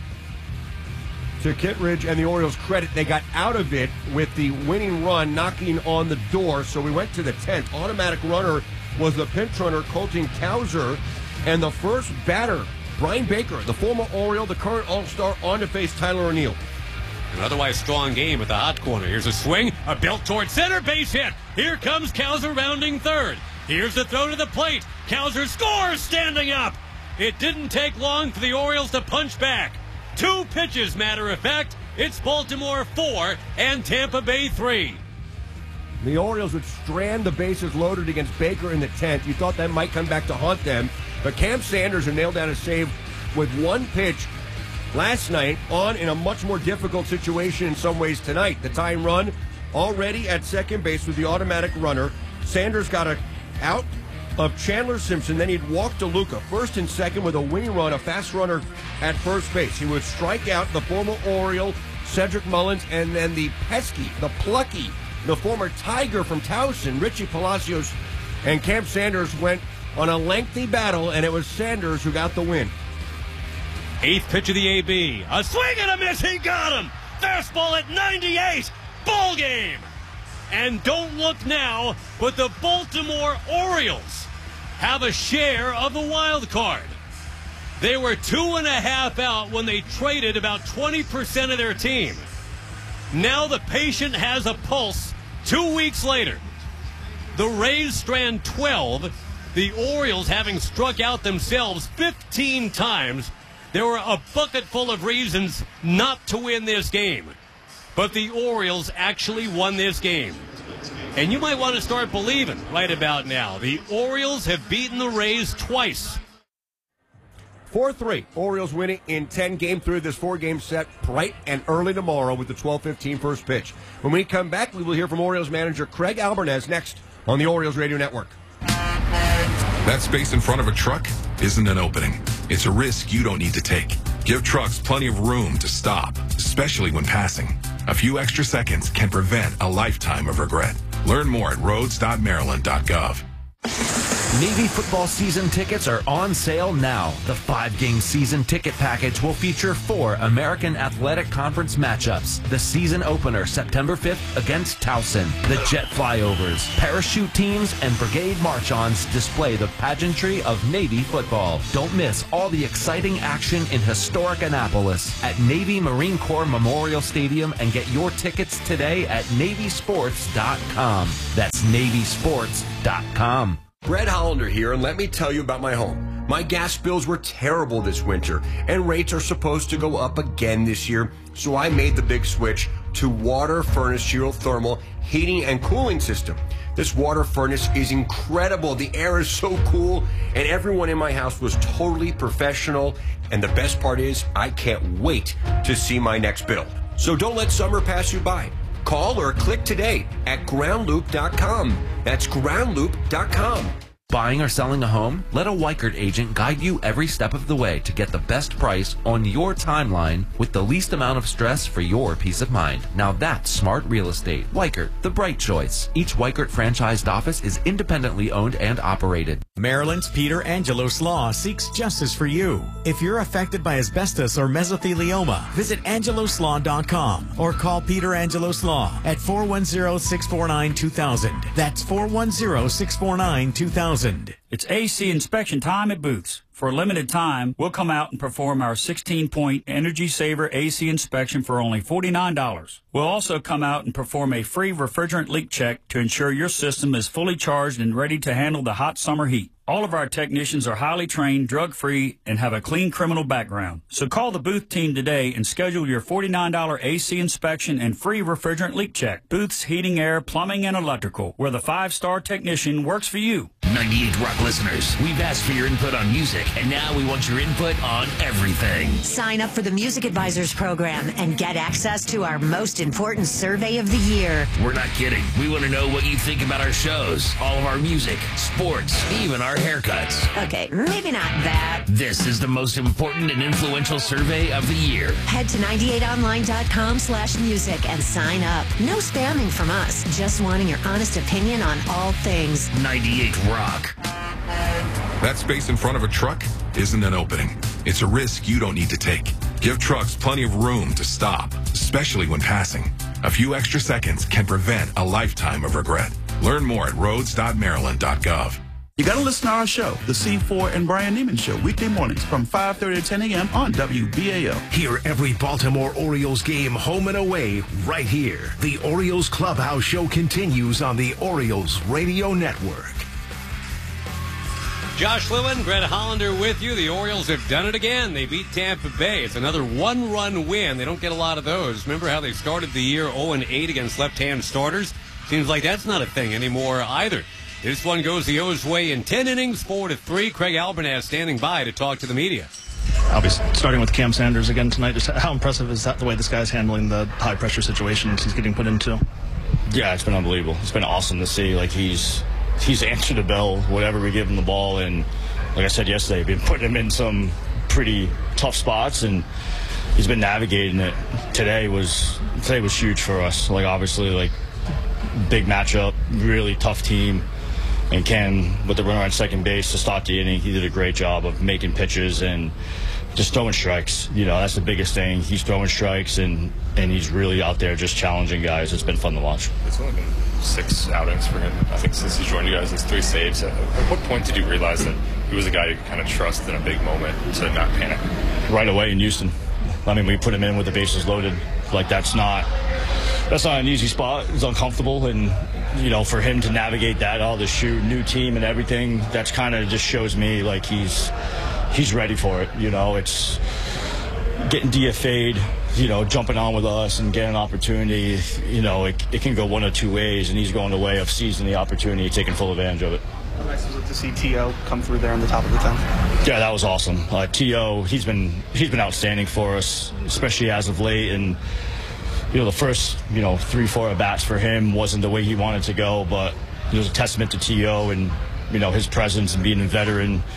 To Kittredge and the Orioles' credit, they got out of it with the winning run knocking on the door. So we went to the 10th. Automatic runner was the pinch runner, Colton Cowser. And the first batter, Brian Baker, the former Oriole, the current All-Star, on to face Tyler O'Neill. An otherwise strong game at the hot corner. Here's a swing, a belt toward center, base hit. Here comes Cowser rounding third. Here's the throw to the plate. Cowser scores standing up. It didn't take long for the Orioles to punch back. 2 pitches, matter of fact. It's Baltimore 4 and Tampa Bay 3. The Orioles would strand the bases loaded against Baker in the 10th. You thought that might come back to haunt them. But Cam Sanders had nailed down a save with one pitch last night on in a much more difficult situation in some ways tonight. The tying run already at second base with the automatic runner. Sanders got a out of Chandler Simpson. Then he'd walk to DeLuca. First and second with a winning run, a fast runner at first base. He would strike out the former Oriole, Cedric Mullins, and then the pesky, the plucky, the former Tiger from Towson, Richie Palacios, and Cam Sanders went on a lengthy battle, and it was Sanders who got the win. 8th pitch of the AB. A swing and a miss. He got him. Fastball at 98. Ball game. And don't look now, but the Baltimore Orioles have a share of the wild card. They were 2.5 out when they traded about 20% of their team. Now the patient has a pulse 2 weeks later. The Rays strand 12. The Orioles, having struck out themselves 15 times, there were a bucket full of reasons not to win this game. But the Orioles actually won this game. And you might want to start believing right about now. The Orioles have beaten the Rays twice. 4-3. Orioles winning in 10. Game 3 of this 4-game set bright and early tomorrow with the 12:15 first pitch. When we come back, we will hear from Orioles manager Craig Albernez next on the Orioles Radio Network. That space in front of a truck isn't an opening. It's a risk you don't need to take. Give trucks plenty of room to stop, especially when passing. A few extra seconds can prevent a lifetime of regret. Learn more at roads.maryland.gov. Navy football season tickets are on sale now. The 5-game season ticket package will feature 4 American Athletic Conference matchups. The season opener, September 5th against Towson. The jet flyovers, parachute teams, and brigade march-ons display the pageantry of Navy football. Don't miss all the exciting action in historic Annapolis at Navy Marine Corps Memorial Stadium, and get your tickets today at NavySports.com. That's NavySports.com. Brett Hollander here, and let me tell you about my home. My gas bills were terrible this winter, and rates are supposed to go up again this year, so I made the big switch to Water Furnace Geothermal Heating and Cooling System. This water furnace is incredible. The air is so cool, and everyone in my house was totally professional, and the best part is I can't wait to see my next bill. So don't let summer pass you by. Call or click today at groundloop.com. That's groundloop.com. Buying or selling a home? Let a Weichert agent guide you every step of the way to get the best price on your timeline with the least amount of stress for your peace of mind. Now that's smart real estate. Weichert, the bright choice. Each Weichert franchised office is independently owned and operated. Maryland's Peter Angelos Law seeks justice for you. If you're affected by asbestos or mesothelioma, visit angeloslaw.com or call Peter Angelos Law at 410-649-2000. That's 410-649-2000. It's AC inspection time at Booth's. For a limited time, we'll come out and perform our 16-point Energy Saver AC inspection for only $49. We'll also come out and perform a free refrigerant leak check to ensure your system is fully charged and ready to handle the hot summer heat. All of our technicians are highly trained, drug-free, and have a clean criminal background. So call the Booth team today and schedule your $49 AC inspection and free refrigerant leak check. Booth's Heating, Air, Plumbing, and Electrical, where the 5-star technician works for you. 98 Rock listeners, we've asked for your input on music, and now we want your input on everything. Sign up for the Music Advisors program and get access to our most important survey of the year. We're not kidding. We want to know what you think about our shows, all of our music, sports, even our haircuts. Okay, maybe not that. This is the most important and influential survey of the year. Head to 98online.com/music and sign up. No spamming from us, just wanting your honest opinion on all things 98 Rock. That space in front of a truck isn't an opening. It's a risk you don't need to take. Give trucks plenty of room to stop, especially when passing. A few extra seconds can prevent a lifetime of regret. Learn more at roads.maryland.gov. You got to listen to our show, The C4 and Brian Neiman Show, weekday mornings from 5:30 to 10 a.m. on WBAL. Hear every Baltimore Orioles game home and away right here. The Orioles Clubhouse Show continues on the Orioles Radio Network. Josh Lewin, Brett Hollander with you. The Orioles have done it again. They beat Tampa Bay. It's another one-run win. They don't get a lot of those. Remember how they started the year 0-8 against left-hand starters? Seems like that's not a thing anymore either. This one goes the O's way in 10 innings, 4-3. Craig Albernaz standing by to talk to the media. I'll be starting with Cam Sanders again tonight. Just how impressive is that, the way this guy's handling the high-pressure situations he's getting put into? Yeah, it's been unbelievable. It's been awesome to see. Like, he's answered the bell, whatever we give him the ball. And like I said yesterday, we've been putting him in some pretty tough spots, and he's been navigating it. Today was huge for us. Like, obviously, like, big matchup, really tough team. And Cam, with the runner on second base to start the inning, he did a great job of making pitches and just throwing strikes. You know, that's the biggest thing. He's throwing strikes, and he's really out there just challenging guys. It's been fun to watch. It's only been 6 outings for him. I think since he joined you guys, it's 3 saves. At what point did you realize that he was a guy you could kind of trust in a big moment to not panic? Right away in Houston. I mean, we put him in with the bases loaded. Like, that's not an easy spot. It's uncomfortable, and you know, for him to navigate that, all the shoot, new team and everything, that's kind of just shows me like he's ready for it. You know, it's getting DFA'd, you know, jumping on with us and getting an opportunity. You know, it can go one of 2 ways, and he's going the way of seizing the opportunity, taking full advantage of it. How nice was it to see T.O. come through there on the top of the 10th? Yeah, that was awesome. T.O., he's been outstanding for us, especially as of late. And you know, the first 3-4 at-bats for him wasn't the way he wanted to go, but it was a testament to T.O. and you know, his presence and being a veteran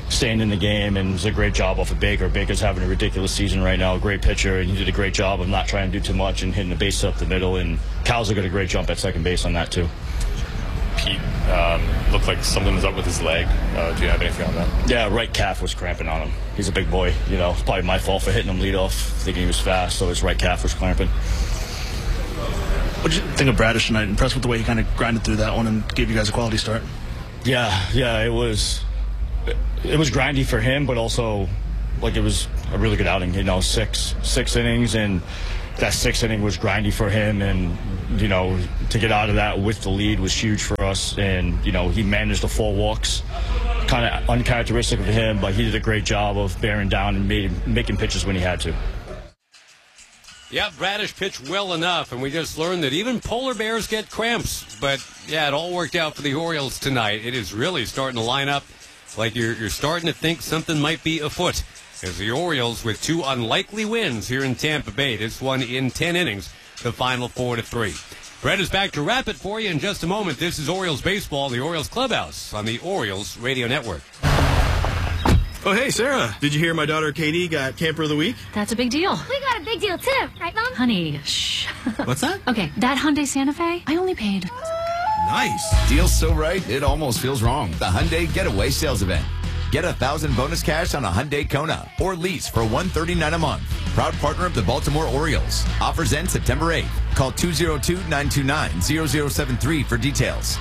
staying in the game, and it's a great job off of Baker. Baker's having a ridiculous season right now, a great pitcher, and he did a great job of not trying to do too much and hitting the base up the middle, and Calza got a great jump at second base on that too. Pete looked like something was up with his leg. Do you have anything on that? Yeah, right calf was cramping on him. He's a big boy. You know, it's probably my fault for hitting him leadoff, thinking he was fast, so his right calf was cramping. What did you think of Bradish tonight? Impressed with the way he kind of grinded through that one and gave you guys a quality start? Yeah, it was grindy for him, but also like it was a really good outing. You know, six innings, and that sixth inning was grindy for him, and you know, to get out of that with the lead was huge for us. And you know, he managed the 4 walks, kind of uncharacteristic of him, but he did a great job of bearing down and making pitches when he had to. Yeah, Bradish pitched well enough, and we just learned that even polar bears get cramps. But yeah, it all worked out for the Orioles tonight. It is really starting to line up like you're starting to think something might be afoot. As the Orioles, with 2 unlikely wins here in Tampa Bay, this one in 10 innings, the final 4-3. Brett is back to wrap it for you in just a moment. This is Orioles baseball, the Orioles Clubhouse on the Orioles Radio Network. Oh, hey, Sarah. Did you hear my daughter Katie got Camper of the Week? That's a big deal. We got a big deal, too. Right, Mom? Honey, shh. What's that? Okay, that Hyundai Santa Fe, I only paid. Nice. Deal's so right, it almost feels wrong. The Hyundai Getaway Sales Event. Get $1,000 bonus cash on a Hyundai Kona or lease for $139 a month. Proud partner of the Baltimore Orioles. Offers end September 8th. Call 202-929-0073 for details.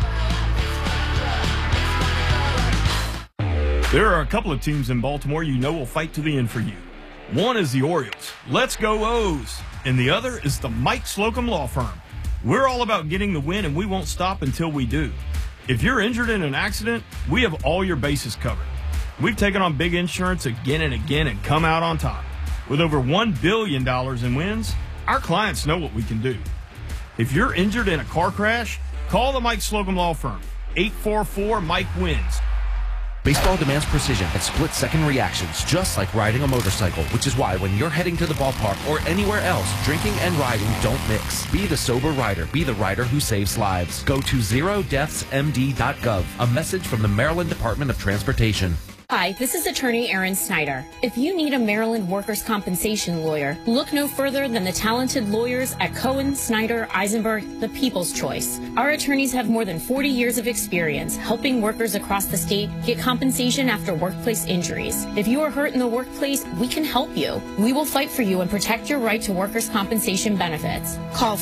There are a couple of teams in Baltimore you know will fight to the end for you. One is the Orioles. Let's go O's. And the other is the Mike Slocum Law Firm. We're all about getting the win, and we won't stop until we do. If you're injured in an accident, we have all your bases covered. We've taken on big insurance again and again and come out on top. With over $1 billion in wins, our clients know what we can do. If you're injured in a car crash, call the Mike Slocum Law Firm. 844-MIKE-WINS. Baseball demands precision and split-second reactions, just like riding a motorcycle, which is why when you're heading to the ballpark or anywhere else, drinking and riding don't mix. Be the sober rider. Be the rider who saves lives. Go to zerodeathsmd.gov. A message from the Maryland Department of Transportation. Hi, this is attorney Erin Snyder. If you need a Maryland workers' compensation lawyer, look no further than the talented lawyers at Cohen, Snyder, Eisenberg, the People's Choice. Our attorneys have more than 40 years of experience helping workers across the state get compensation after workplace injuries. If you are hurt in the workplace, we can help you. We will fight for you and protect your right to workers' compensation benefits. Call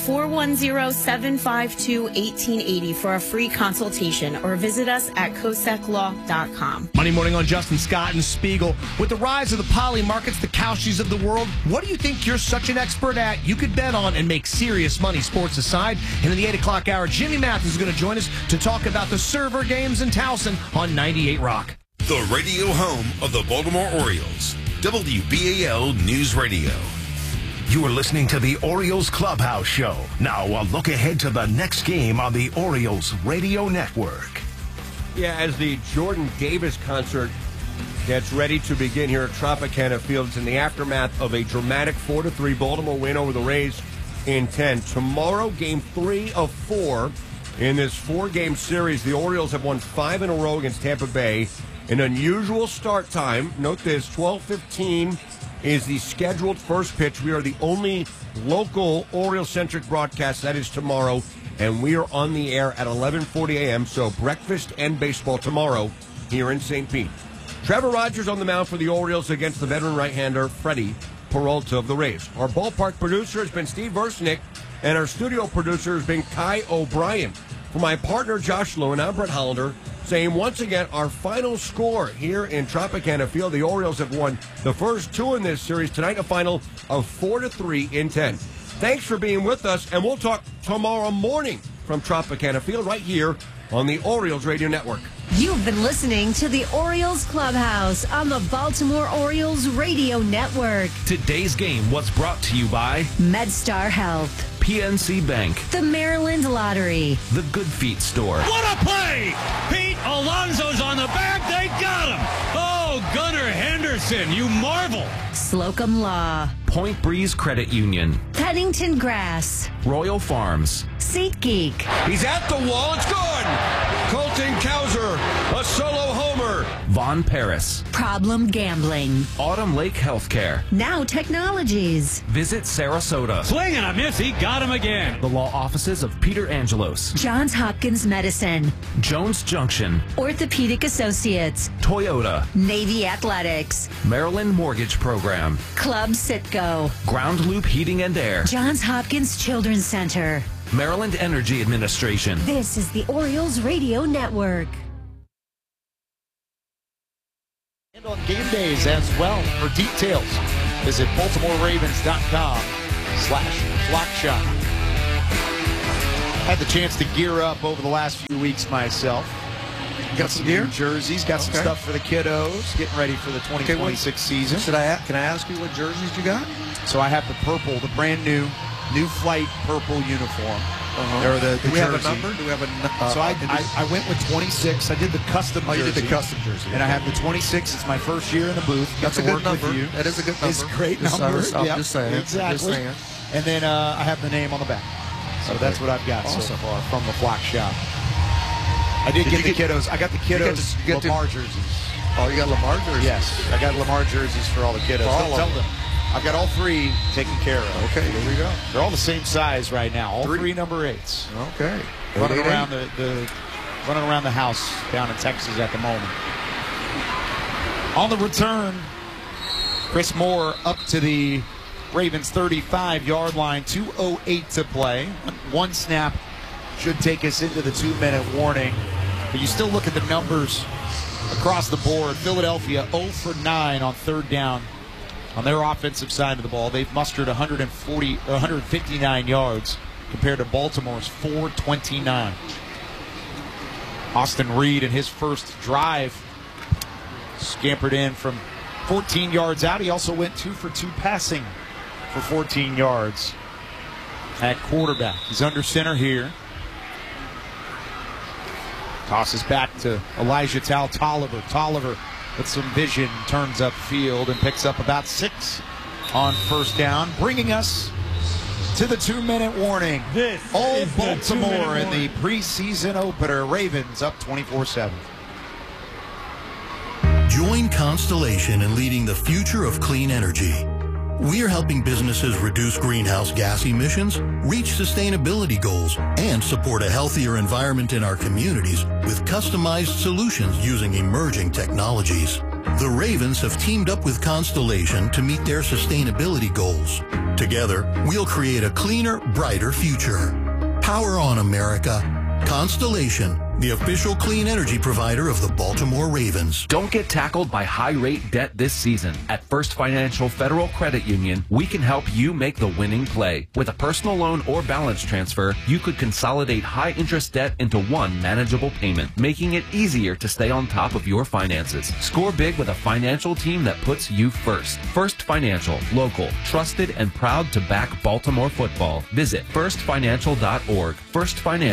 410-752-1880 for a free consultation or visit us at coseclaw.com. Monday morning on Justin Scott and Spiegel. With the rise of the poly markets, the Kalshis of the world, what do you think you're such an expert at you could bet on and make serious money, sports aside? And in the 8 o'clock hour, Jimmy Mathis is going to join us to talk about the server games in Towson on 98 Rock. The radio home of the Baltimore Orioles. WBAL News Radio. You are listening to the Orioles Clubhouse Show. Now, a look ahead to the next game on the Orioles Radio Network. Yeah, as the Jordan Davis concert gets ready to begin here at Tropicana Field, in the aftermath of a dramatic 4-3 Baltimore win over the Rays in 10. Tomorrow, game 3 of 4 in this 4-game series. The Orioles have won 5 in a row against Tampa Bay. An unusual start time. Note this, 12:15 is the scheduled first pitch. We are the only local Oriole-centric broadcast. That is tomorrow, and we are on the air at 11:40 a.m., so breakfast and baseball tomorrow here in St. Pete. Trevor Rogers on the mound for the Orioles against the veteran right-hander Freddie Peralta of the Rays. Our ballpark producer has been Steve Versnick, and our studio producer has been Kai O'Brien. For my partner Josh Lewin, I'm Brett Hollander, saying once again our final score here in Tropicana Field. The Orioles have won the first 2 in this series. Tonight a final of 4-3 in 10. Thanks for being with us, and we'll talk tomorrow morning from Tropicana Field right here on the Orioles Radio Network. You've been listening to the Orioles Clubhouse on the Baltimore Orioles Radio Network. Today's game was brought to you by MedStar Health, PNC Bank, the Maryland Lottery, the Good Feet Store. What a play! Pete Alonso's on the back. They got him. Oh, Gunnar Henderson, you marvel. Slocum Law, Point Breeze Credit Union, Pennington Grass, Royal Farms, SeatGeek. He's at the wall. It's good. Colton Cowser A solo homer. Von Paris. Problem gambling. Autumn Lake Healthcare. Now technologies. Visit Sarasota. Swing and a miss. He got him again. The law offices of Peter Angelos. Johns Hopkins Medicine. Jones Junction. Orthopedic Associates. Toyota. Navy Athletics. Maryland Mortgage Program. Club Citgo. Ground Loop Heating and Air. Johns Hopkins Children's Center. Maryland Energy Administration. This is the Orioles Radio Network. And on game days as well. For details, visit BaltimoreRavens.com/flockshop. Had the chance to gear up over the last few weeks myself. Got some new jerseys, got some stuff for the kiddos, getting ready for the 2026 season. Can I ask you what jerseys you got? So I have the purple, the brand new flight purple uniform. Or the Do we have a jersey. number? Do we have a So I went with 26. I did the custom jersey. you did the custom jersey. And I have the 26. It's my first year in the booth. That's a good number. That is a good number. It's a great number. I'm Yep, just saying. Exactly. Just saying. And then I have the name on the back. So that's what I've got so far from the Flock Shop. I did get the kiddos. I got the kiddos Lamar jerseys. Oh, you got Lamar jerseys? Yes. I got Lamar jerseys for all the kiddos. Tell them. I've got all three taken care of. Okay, here we go. They're all the same size right now. All three number 8s. Okay. Running around running around the house down in Texas at the moment. On the return, Chris Moore up to the Ravens 35-yard line. 2:08 to play. One snap should take us into the 2-minute warning. But you still look at the numbers across the board. Philadelphia 0 for 9 on third down. On their offensive side of the ball, they've mustered 159 yards compared to Baltimore's 429. Austin Reed in his first drive scampered in from 14 yards out. He also went 2 for 2 passing for 14 yards at quarterback. He's under center here. Tosses back to Elijah Tolliver. Tolliver with some vision turns upfield and picks up about 6 on first down, bringing us to the 2-minute warning. Old Baltimore in the preseason opener. Ravens up 24-7. Join Constellation in leading the future of clean energy. We are helping businesses reduce greenhouse gas emissions, reach sustainability goals, and support a healthier environment in our communities with customized solutions using emerging technologies. The Ravens have teamed up with Constellation to meet their sustainability goals. Together, we'll create a cleaner, brighter future. Power on, America. Constellation, the official clean energy provider of the Baltimore Ravens. Don't get tackled by high-rate debt this season. At First Financial Federal Credit Union, we can help you make the winning play. With a personal loan or balance transfer, you could consolidate high-interest debt into one manageable payment, making it easier to stay on top of your finances. Score big with a financial team that puts you first. First Financial, local, trusted, and proud to back Baltimore football. Visit firstfinancial.org. First Financial.